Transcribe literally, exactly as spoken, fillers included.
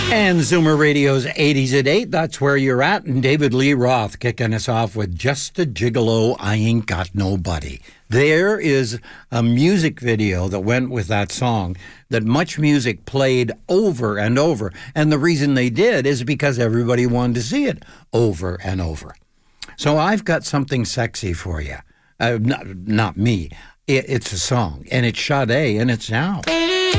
And Zoomer Radio's eighties at eight, that's where you're at. And David Lee Roth kicking us off with Just a Gigolo, I Ain't Got Nobody. There is a music video that went with that song that Much Music played over and over. And the reason they did is because everybody wanted to see it over and over. So I've got something sexy for you. Uh, not, not me. It, it's a song, and it's Sade, and it's now.